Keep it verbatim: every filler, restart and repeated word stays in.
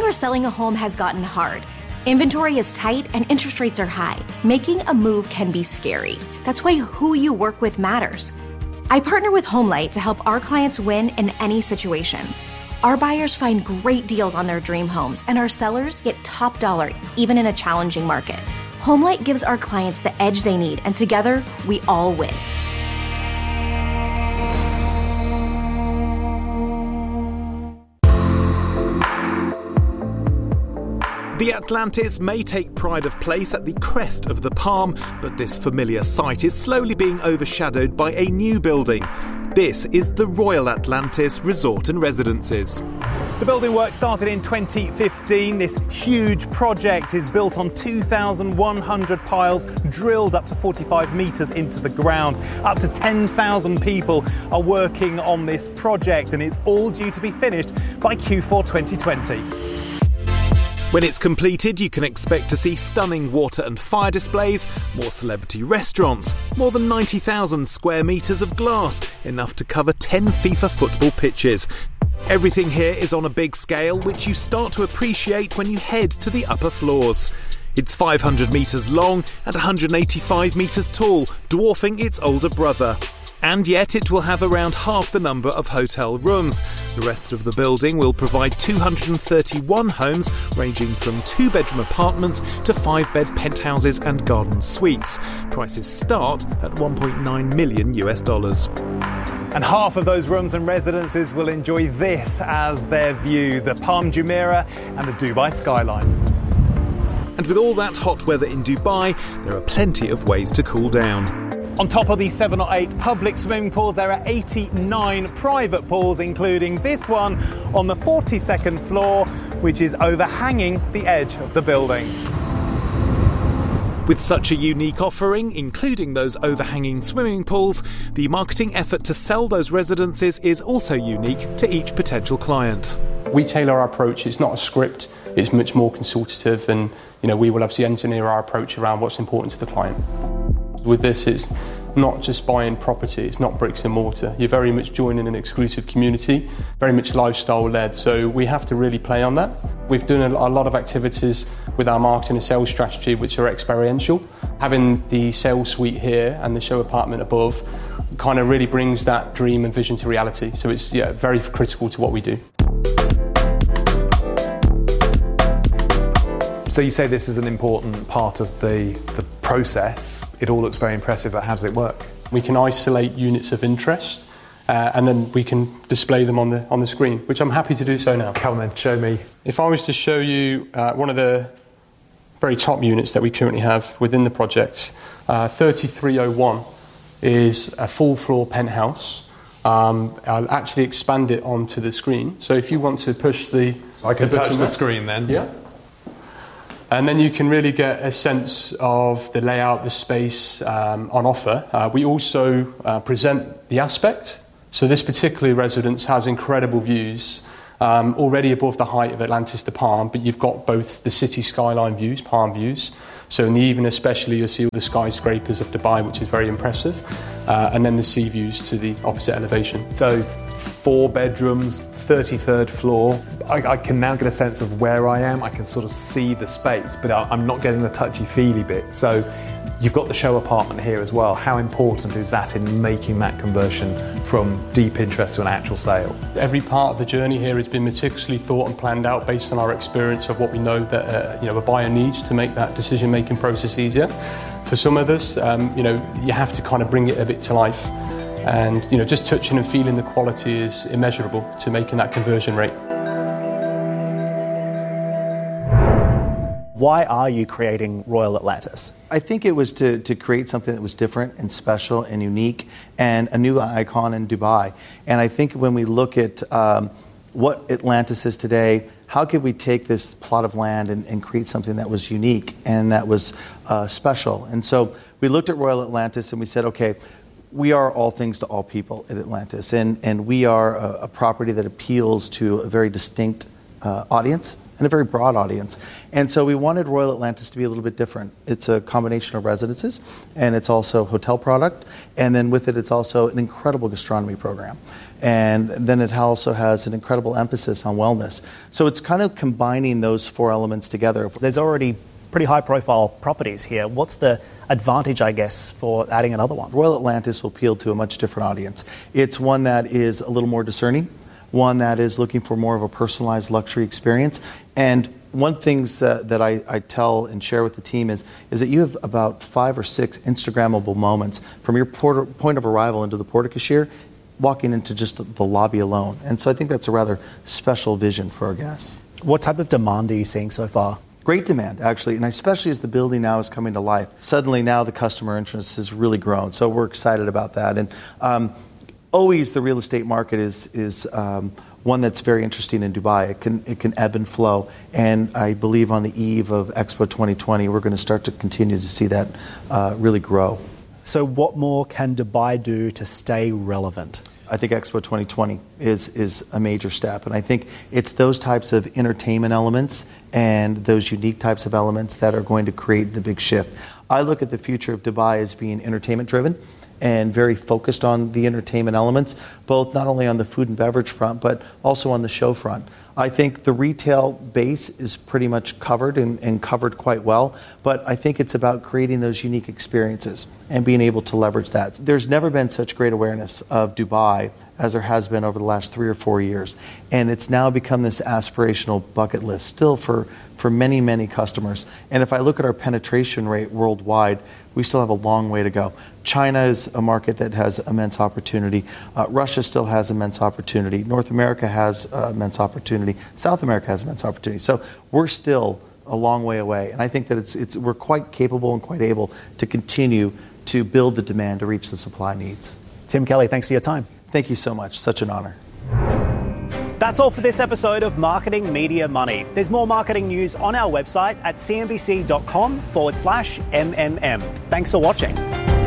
or selling a home has gotten hard. Inventory is tight and interest rates are high. Making a move can be scary. That's why who you work with matters. I partner with HomeLight to help our clients win in any situation. Our buyers find great deals on their dream homes, and our sellers get top dollar, even in a challenging market. HomeLight gives our clients the edge they need, and together, we all win. The Atlantis may take pride of place at the crest of the Palm, but this familiar site is slowly being overshadowed by a new building. This is the Royal Atlantis Resort and Residences. The building work started in twenty fifteen. This huge project is built on two thousand one hundred piles, drilled up to forty-five metres into the ground. Up to ten thousand people are working on this project, and it's all due to be finished by Q four twenty twenty. When it's completed, you can expect to see stunning water and fire displays, more celebrity restaurants, more than ninety thousand square metres of glass, enough to cover ten FIFA football pitches. Everything here is on a big scale, which you start to appreciate when you head to the upper floors. It's five hundred metres long and one hundred eighty-five metres tall, dwarfing its older brother. And yet it will have around half the number of hotel rooms. The rest of the building will provide two hundred thirty-one homes, ranging from two-bedroom apartments to five-bed penthouses and garden suites. Prices start at one point nine million US dollars. And half of those rooms and residences will enjoy this as their view, the Palm Jumeirah and the Dubai skyline. And with all that hot weather in Dubai, there are plenty of ways to cool down. On top of these seven or eight public swimming pools, there are eighty-nine private pools, including this one on the forty-second floor, which is overhanging the edge of the building. With such a unique offering, including those overhanging swimming pools, the marketing effort to sell those residences is also unique to each potential client. We tailor our approach. It's not a script. It's much more consultative, and you know, we will obviously engineer our approach around what's important to the client. With this, it's not just buying property, it's not bricks and mortar. You're very much joining an exclusive community, very much lifestyle-led, so we have to really play on that. We've done a lot of activities with our marketing and sales strategy which are experiential. Having the sales suite here and the show apartment above kind of really brings that dream and vision to reality, so it's yeah, very critical to what we do. So you say this is an important part of the, the process. It all looks very impressive, but how does it work? We can isolate units of interest uh, and then we can display them on the on the screen, which I'm happy to do so now. Come on then, show me. If I was to show you uh, one of the very top units that we currently have within the project, uh, thirty-three oh one is a full floor penthouse. Um, I'll actually expand it onto the screen. So if you want to push the... I can the touch the there, screen then. Yeah. And then you can really get a sense of the layout, the space um, on offer. Uh, we also uh, present the aspect. So this particular residence has incredible views, um, already above the height of Atlantis to Palm, but you've got both the city skyline views, Palm views. So in the evening especially, you'll see all the skyscrapers of Dubai, which is very impressive. Uh, and then the sea views to the opposite elevation. So four bedrooms, thirty-third floor. I, I can now get a sense of where I am. I can sort of see the space, but I, I'm not getting the touchy-feely bit. So you've got the show apartment here as well. How important is that in making that conversion from deep interest to an actual sale? Every part of the journey here has been meticulously thought and planned out based on our experience of what we know that uh, you know a buyer needs to make that decision-making process easier. For some of us, um, you know, you have to kind of bring it a bit to life. And you know, just touching and feeling the quality is immeasurable to making that conversion rate. Why are you creating Royal Atlantis? I think it was to, to create something that was different and special and unique and a new icon in Dubai. And I think when we look at um, what Atlantis is today, how could we take this plot of land and, and create something that was unique and that was uh, special? And so we looked at Royal Atlantis and we said, okay, we are all things to all people at Atlantis, and, and we are a, a property that appeals to a very distinct uh, audience. and a very broad audience. And so we wanted Royal Atlantis to be a little bit different. It's a combination of residences, and it's also hotel product, and then with it, it's also an incredible gastronomy program. And then it also has an incredible emphasis on wellness. So it's kind of combining those four elements together. There's already pretty high-profile properties here. What's the advantage, I guess, for adding another one? Royal Atlantis will appeal to a much different audience. It's one that is a little more discerning, one that is looking for more of a personalized luxury experience. And one thing that, that I, I tell and share with the team is, is that you have about five or six Instagrammable moments from your porter, point of arrival into the Porte Cochere, walking into just the lobby alone. And so I think that's a rather special vision for our guests. What type of demand are you seeing so far? Great demand, actually, and especially as the building now is coming to life. Suddenly now the customer interest has really grown, so we're excited about that. And um, always the real estate market is is um, one that's very interesting in Dubai. It can it can ebb and flow, and I believe on the eve of Expo twenty twenty, we're going to start to continue to see that uh, really grow. So what more can Dubai do to stay relevant? I think Expo twenty twenty is is a major step, and I think it's those types of entertainment elements and those unique types of elements that are going to create the big shift. I look at the future of Dubai as being entertainment driven and very focused on the entertainment elements, both not only on the food and beverage front, but also on the show front. I think the retail base is pretty much covered and, and covered quite well, but I think it's about creating those unique experiences and being able to leverage that. There's never been such great awareness of Dubai as there has been over the last three or four years. And it's now become this aspirational bucket list still for, for many, many customers. And if I look at our penetration rate worldwide, we still have a long way to go. China is a market that has immense opportunity. Uh, Russia still has immense opportunity. North America has uh, immense opportunity. South America has immense opportunity. So we're still a long way away. And I think that it's, it's, we're quite capable and quite able to continue to build the demand to reach the supply needs. Tim Kelly, thanks for your time. Thank you so much. Such an honor. That's all for this episode of Marketing Media Money. There's more marketing news on our website at cnbc.com forward slash MMM. Thanks for watching.